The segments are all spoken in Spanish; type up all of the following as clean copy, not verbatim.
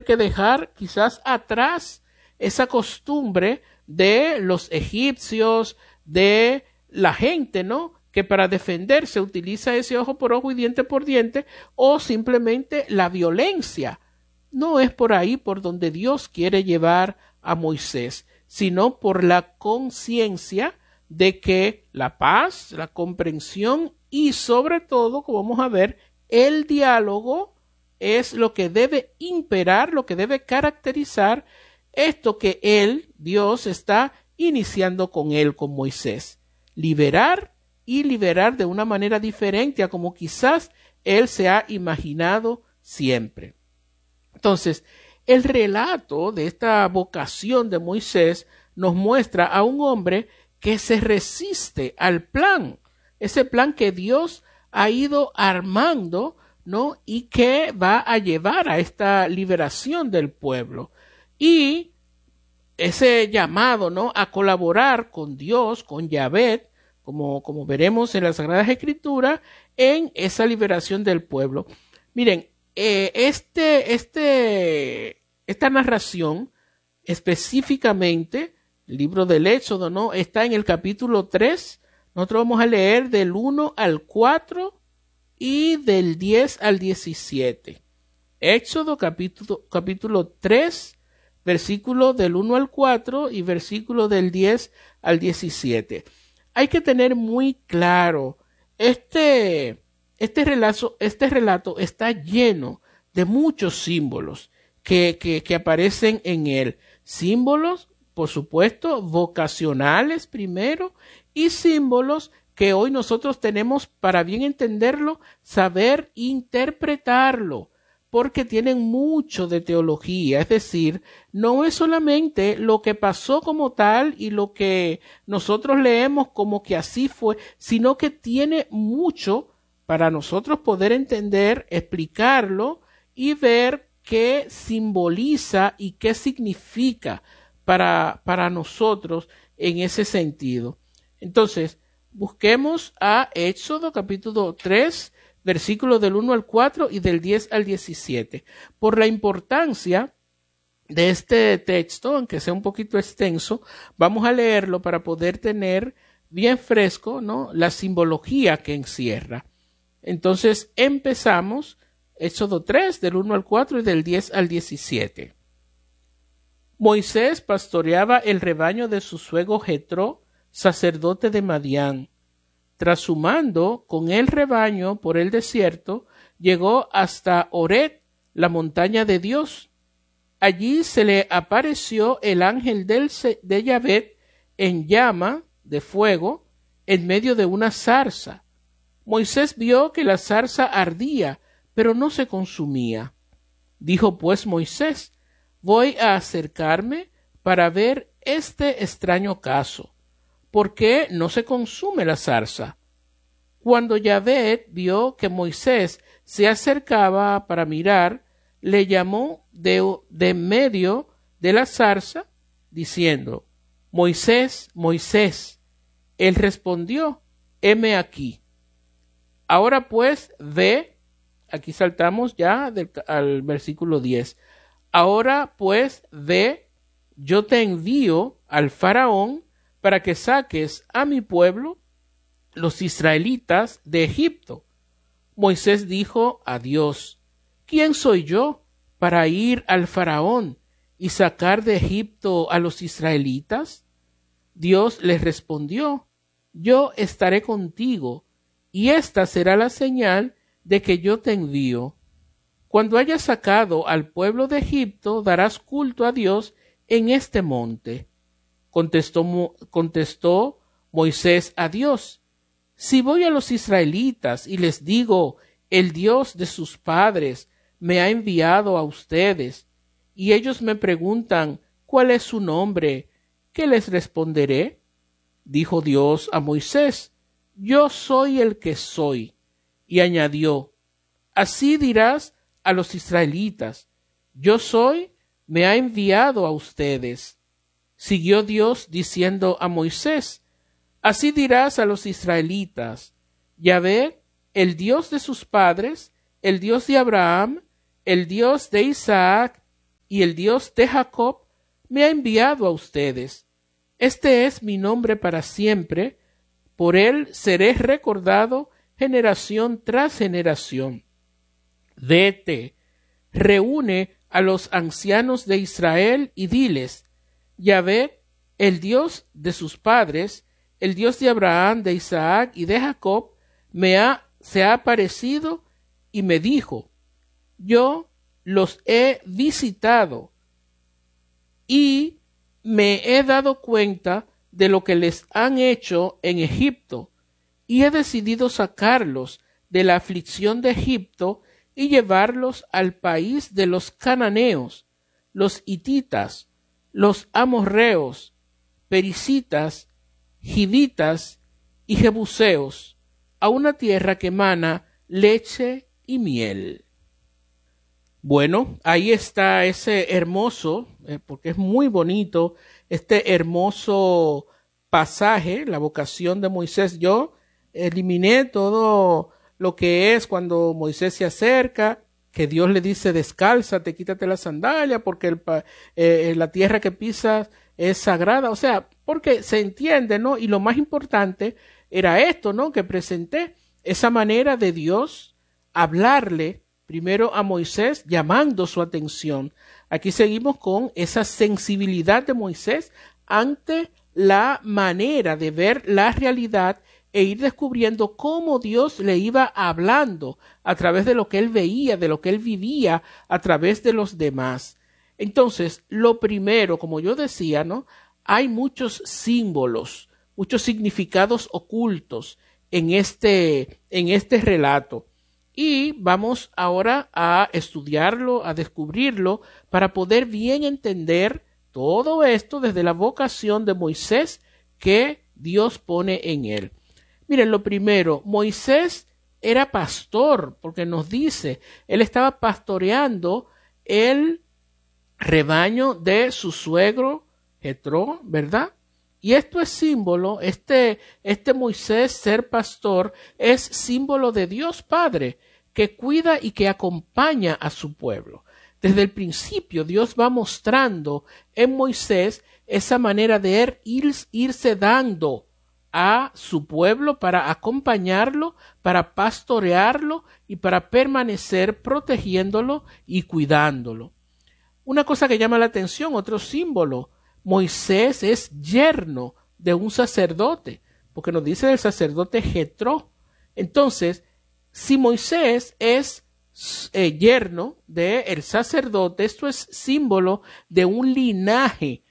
que dejar quizás atrás esa costumbre de los egipcios, de la gente, ¿no?, que para defenderse utiliza ese ojo por ojo y diente por diente, o simplemente la violencia. No es por ahí por donde Dios quiere llevar a Moisés, sino por la conciencia de que la paz, la comprensión y sobre todo, como vamos a ver, el diálogo es lo que debe imperar, lo que debe caracterizar esto que él, Dios, está iniciando con él, con Moisés. Liberar y liberar de una manera diferente a como quizás él se ha imaginado siempre. Entonces, el relato de esta vocación de Moisés nos muestra a un hombre que se resiste al plan, ese plan que Dios ha ido armando, ¿no?, y que va a llevar a esta liberación del pueblo. Y ese llamado, ¿no?, a colaborar con Dios, con Yahvé, como veremos en las Sagradas Escrituras, en esa liberación del pueblo. Miren, esta narración específicamente, el libro del Éxodo, ¿no?, está en el capítulo 3. Nosotros vamos a leer del 1 al 4 y del 10 al 17. Éxodo capítulo 3, versículo del 1 al 4 y versículo del 10 al 17. Hay que tener muy claro, este relato está lleno de muchos símbolos que aparecen en él. Símbolos, por supuesto, vocacionales primero, y símbolos que hoy nosotros tenemos, para bien entenderlo, saber interpretarlo, porque tienen mucho de teología. Es decir, no es solamente lo que pasó como tal y lo que nosotros leemos como que así fue, sino que tiene mucho para nosotros poder entender, explicarlo y ver qué simboliza y qué significa para nosotros en ese sentido. Entonces, busquemos a Éxodo capítulo 3, versículos del 1 al 4 y del 10 al 17. Por la importancia de este texto, aunque sea un poquito extenso, vamos a leerlo para poder tener bien fresco, ¿no?, la simbología que encierra. Entonces, empezamos Éxodo 3, del 1 al 4 y del 10 al 17. Moisés pastoreaba el rebaño de su suegro Jetro, sacerdote de Madián. Tras su mando con el rebaño por el desierto, llegó hasta Horeb, la montaña de Dios. Allí se le apareció el ángel de Yahvé en llama de fuego en medio de una zarza. Moisés vio que la zarza ardía, pero no se consumía. Dijo pues Moisés: voy a acercarme para ver este extraño caso. ¿Por qué no se consume la zarza? Cuando Yahvé vio que Moisés se acercaba para mirar, le llamó de medio de la zarza, diciendo: Moisés, Moisés. Él respondió: heme aquí. Ahora pues ve, aquí saltamos ya al versículo 10. Ahora pues ve, yo te envío al faraón para que saques a mi pueblo, los israelitas, de Egipto. Moisés dijo a Dios: ¿quién soy yo para ir al faraón y sacar de Egipto a los israelitas? Dios les respondió: yo estaré contigo, y esta será la señal de que yo te envío. Cuando hayas sacado al pueblo de Egipto, darás culto a Dios en este monte. Contestó Moisés a Dios: si voy a los israelitas y les digo: el Dios de sus padres me ha enviado a ustedes, y ellos me preguntan: ¿cuál es su nombre?, ¿qué les responderé? Dijo Dios a Moisés: yo soy el que soy. Y añadió: así dirás a los israelitas: yo soy, me ha enviado a ustedes. Siguió Dios diciendo a Moisés: así dirás a los israelitas: Yahvé, el Dios de sus padres, el Dios de Abraham, el Dios de Isaac y el Dios de Jacob me ha enviado a ustedes. Este es mi nombre para siempre, por él seré recordado generación tras generación. Vete, reúne a los ancianos de Israel y diles: Yahvé, el Dios de sus padres, el Dios de Abraham, de Isaac y de Jacob, se ha aparecido y me dijo: yo los he visitado y me he dado cuenta de lo que les han hecho en Egipto, y he decidido sacarlos de la aflicción de Egipto y llevarlos al país de los cananeos, los hititas, los amorreos, pericitas, hivitas y jebuseos, a una tierra que emana leche y miel. Bueno, ahí está ese hermoso, porque es muy bonito, este hermoso pasaje, la vocación de Moisés. Yo eliminé todo lo que es cuando Moisés se acerca, que Dios le dice: descálzate, quítate la sandalia, porque la tierra que pisas es sagrada. O sea, porque se entiende, ¿no? Y lo más importante era esto, ¿no? Que presenté esa manera de Dios hablarle primero a Moisés, llamando su atención. Aquí seguimos con esa sensibilidad de Moisés ante la manera de ver la realidad e ir descubriendo cómo Dios le iba hablando a través de lo que él veía, de lo que él vivía, a través de los demás. Entonces, lo primero, como yo decía, ¿no? Hay muchos símbolos, muchos significados ocultos en este relato. Y vamos ahora a estudiarlo, a descubrirlo, para poder bien entender todo esto desde la vocación de Moisés que Dios pone en él. Miren, lo primero, Moisés era pastor, porque nos dice, él estaba pastoreando el rebaño de su suegro Jetro, ¿verdad? Y esto es símbolo, este Moisés ser pastor es símbolo de Dios Padre, que cuida y que acompaña a su pueblo. Desde el principio Dios va mostrando en Moisés esa manera de irse dando a su pueblo para acompañarlo, para pastorearlo y para permanecer protegiéndolo y cuidándolo. Una cosa que llama la atención, otro símbolo: Moisés es yerno de un sacerdote, porque nos dice el sacerdote Jetro. Entonces, si Moisés es yerno del sacerdote, esto es símbolo de un linaje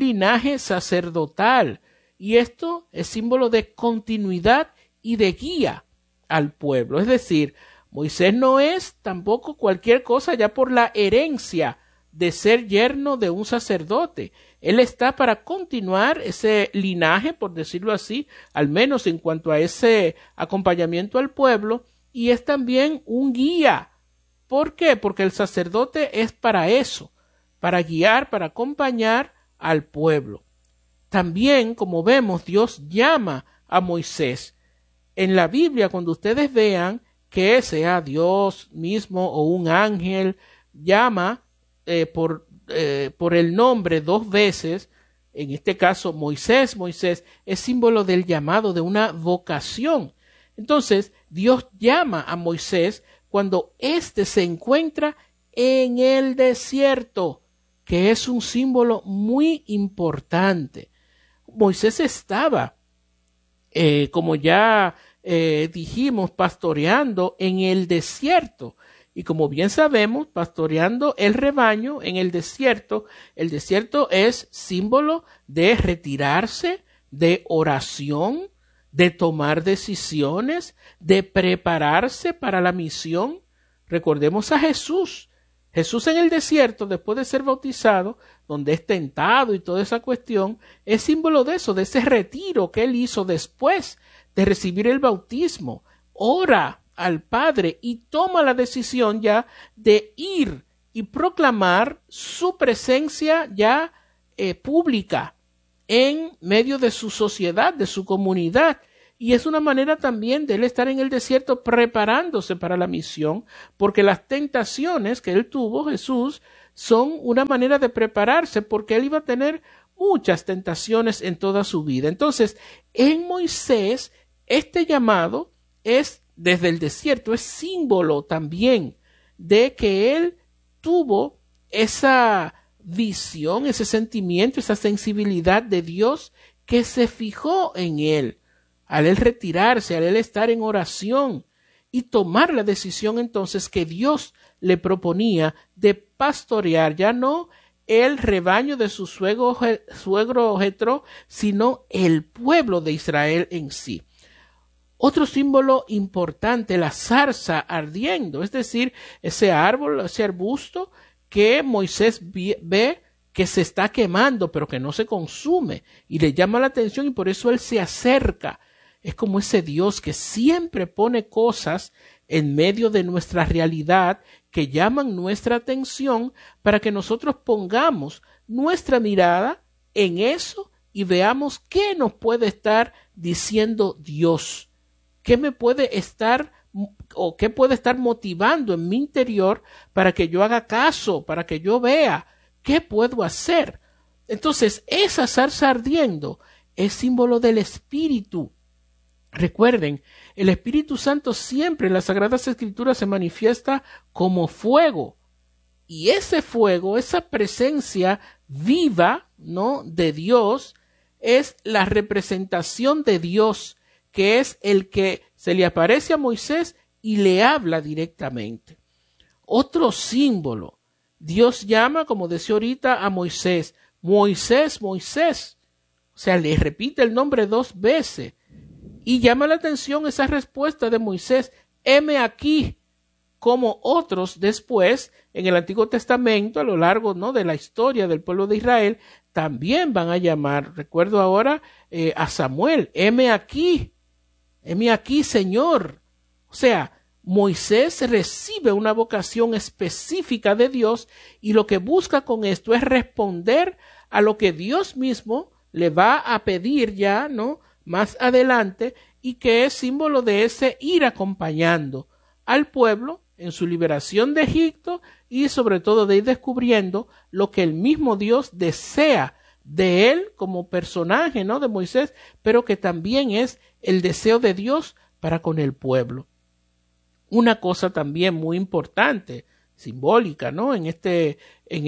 sacerdotal, y esto es símbolo de continuidad y de guía al pueblo. Es decir, Moisés no es tampoco cualquier cosa ya por la herencia de ser yerno de un sacerdote. Él está para continuar ese linaje, por decirlo así, al menos en cuanto a ese acompañamiento al pueblo, y es también un guía. ¿Por qué? Porque el sacerdote es para eso, para guiar, para acompañar al pueblo. También, como vemos, Dios llama a Moisés. En la Biblia, cuando ustedes vean que sea Dios mismo o un ángel, llama por el nombre 2 veces, en este caso Moisés, es símbolo del llamado, de una vocación. Entonces, Dios llama a Moisés cuando éste se encuentra en el desierto, que es un símbolo muy importante. Moisés estaba, como ya dijimos, pastoreando en el desierto. Y como bien sabemos, pastoreando el rebaño en el desierto es símbolo de retirarse, de oración, de tomar decisiones, de prepararse para la misión. Recordemos a Jesús. Jesús en el desierto, después de ser bautizado, donde es tentado y toda esa cuestión, es símbolo de eso, de ese retiro que él hizo después de recibir el bautismo. Ora al Padre y toma la decisión ya de ir y proclamar su presencia ya pública en medio de su sociedad, de su comunidad. Y es una manera también de él estar en el desierto preparándose para la misión, porque las tentaciones que él tuvo, Jesús, son una manera de prepararse porque él iba a tener muchas tentaciones en toda su vida. Entonces, en Moisés, este llamado es desde el desierto, es símbolo también de que él tuvo esa visión, ese sentimiento, esa sensibilidad de Dios que se fijó en él, al él retirarse, al él estar en oración y tomar la decisión entonces que Dios le proponía de pastorear ya no el rebaño de su suegro Jetro, sino el pueblo de Israel en sí. Otro símbolo importante, la zarza ardiendo, es decir, ese árbol, ese arbusto que Moisés ve que se está quemando, pero que no se consume, y le llama la atención y por eso él se acerca. Es como ese Dios que siempre pone cosas en medio de nuestra realidad que llaman nuestra atención para que nosotros pongamos nuestra mirada en eso y veamos qué nos puede estar diciendo Dios, qué me puede estar o qué puede estar motivando en mi interior para que yo haga caso, para que yo vea qué puedo hacer. Entonces, esa zarza ardiendo es símbolo del Espíritu. Recuerden, el Espíritu Santo siempre en las Sagradas Escrituras se manifiesta como fuego. Y ese fuego, esa presencia viva, ¿no?, de Dios, es la representación de Dios, que es el que se le aparece a Moisés y le habla directamente. Otro símbolo, Dios llama, como decía ahorita, a Moisés, Moisés, Moisés. O sea, le repite el nombre 2 veces. Y llama la atención esa respuesta de Moisés, heme aquí, como otros después en el Antiguo Testamento, a lo largo, ¿no?, de la historia del pueblo de Israel, también van a llamar, recuerdo ahora a Samuel, heme aquí, Señor. O sea, Moisés recibe una vocación específica de Dios y lo que busca con esto es responder a lo que Dios mismo le va a pedir ya, ¿no?, más adelante, y que es símbolo de ese ir acompañando al pueblo en su liberación de Egipto y sobre todo de ir descubriendo lo que el mismo Dios desea de él como personaje, ¿no?, de Moisés, pero que también es el deseo de Dios para con el pueblo. Una cosa también muy importante, simbólica, ¿no?, en este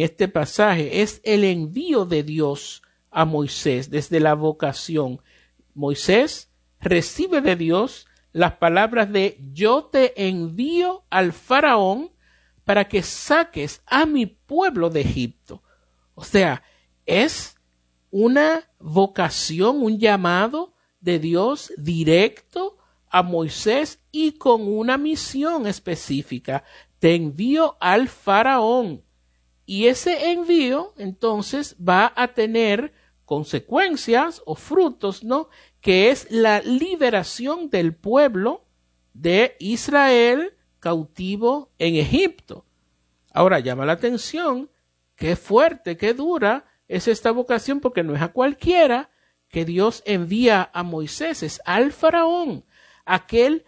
pasaje es el envío de Dios a Moisés desde la vocación. Moisés recibe de Dios las palabras de yo te envío al faraón para que saques a mi pueblo de Egipto. O sea, es una vocación, un llamado de Dios directo a Moisés y con una misión específica. Te envío al faraón. Y ese envío entonces va a tener consecuencias o frutos, ¿no?, que es la liberación del pueblo de Israel cautivo en Egipto. Ahora llama la atención qué fuerte, qué dura es esta vocación, porque no es a cualquiera que Dios envía a Moisés, es al faraón, aquel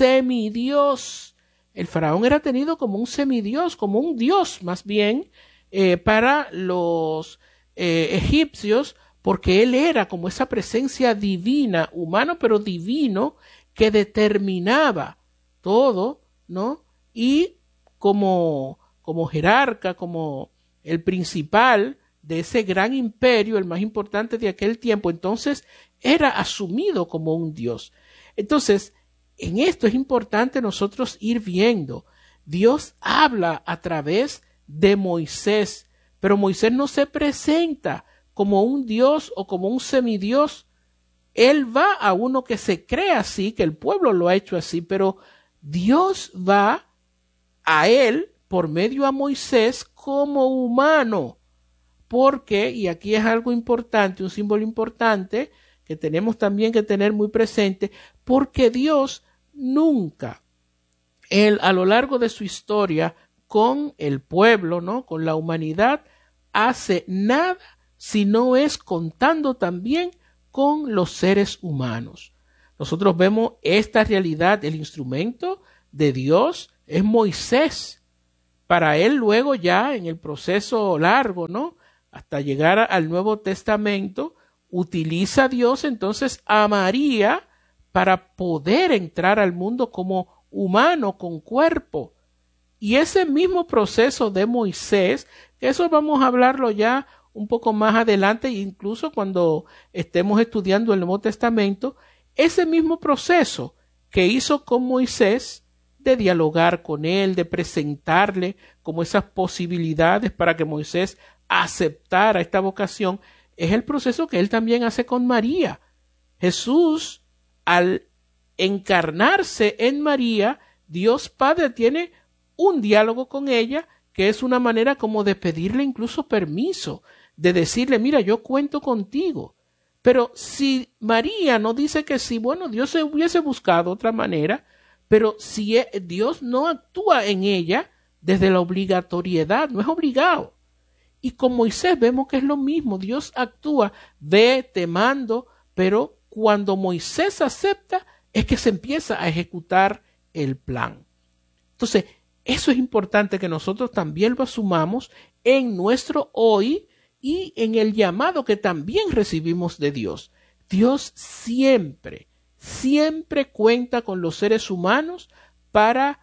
semidios. El faraón era tenido como un semidios, como un dios más bien para los egipcios, porque él era como esa presencia divina, humano pero divino, que determinaba todo, ¿no? Y como jerarca, como el principal de ese gran imperio, el más importante de aquel tiempo, entonces era asumido como un dios. Entonces, en esto es importante nosotros ir viendo. Dios habla a través de Moisés, pero Moisés no se presenta como un dios o como un semidios. Él va a uno que se cree así, que el pueblo lo ha hecho así, pero Dios va a él por medio a Moisés como humano. Porque, y aquí es algo importante, un símbolo importante que tenemos también que tener muy presente, porque Dios nunca, él a lo largo de su historia con el pueblo, ¿no?, con la humanidad, hace nada si no es contando también con los seres humanos. Nosotros vemos esta realidad, el instrumento de Dios es Moisés, para él luego ya en el proceso largo, ¿no? Hasta llegar al Nuevo Testamento, utiliza Dios entonces a María para poder entrar al mundo como humano con cuerpo. Y ese mismo proceso de Moisés, que eso vamos a hablarlo ya un poco más adelante, incluso cuando estemos estudiando el Nuevo Testamento, ese mismo proceso que hizo con Moisés, de dialogar con él, de presentarle como esas posibilidades para que Moisés aceptara esta vocación, es el proceso que él también hace con María. Jesús, al encarnarse en María, Dios Padre tiene un diálogo con ella, que es una manera como de pedirle incluso permiso, de decirle, mira, yo cuento contigo. Pero si María no dice que sí, bueno, Dios se hubiese buscado otra manera, pero si Dios no actúa en ella desde la obligatoriedad, no es obligado. Y con Moisés vemos que es lo mismo, Dios actúa, ve, te mando, pero cuando Moisés acepta es que se empieza a ejecutar el plan. Entonces, eso es importante que nosotros también lo asumamos en nuestro hoy y en el llamado que también recibimos de Dios. Dios siempre cuenta con los seres humanos para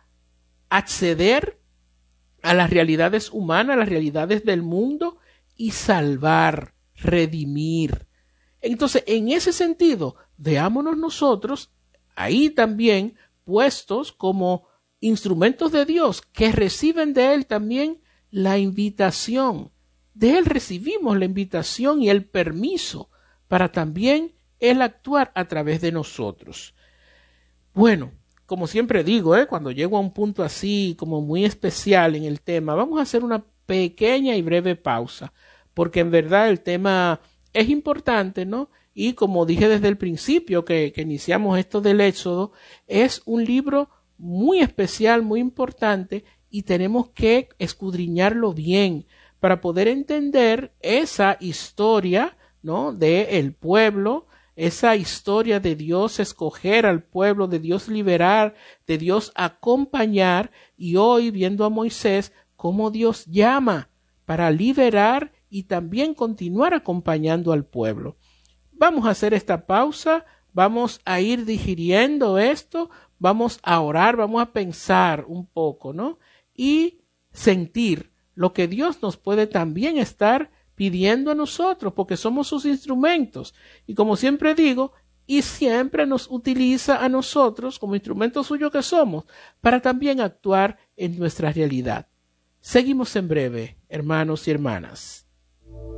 acceder a las realidades humanas, a las realidades del mundo y salvar, redimir. Entonces, en ese sentido, veámonos nosotros ahí también puestos como instrumentos de Dios que reciben de Él también la invitación. De Él recibimos la invitación y el permiso para también Él actuar a través de nosotros. Bueno, como siempre digo, cuando llego a un punto así como muy especial en el tema, vamos a hacer una pequeña y breve pausa, porque en verdad el tema es importante, ¿no? Y como dije desde el principio que iniciamos esto del Éxodo, es un libro muy especial, muy importante, y tenemos que escudriñarlo bien para poder entender esa historia, ¿no? del pueblo, esa historia de Dios escoger al pueblo, de Dios liberar, de Dios acompañar, y hoy viendo a Moisés cómo Dios llama para liberar y también continuar acompañando al pueblo. Vamos a hacer esta pausa, vamos a ir digiriendo esto, vamos a orar, vamos a pensar un poco, ¿no? Y sentir lo que Dios nos puede también estar pidiendo a nosotros, porque somos sus instrumentos. Y como siempre digo, y siempre nos utiliza a nosotros como instrumentos suyos que somos, para también actuar en nuestra realidad. Seguimos en breve, hermanos y hermanas.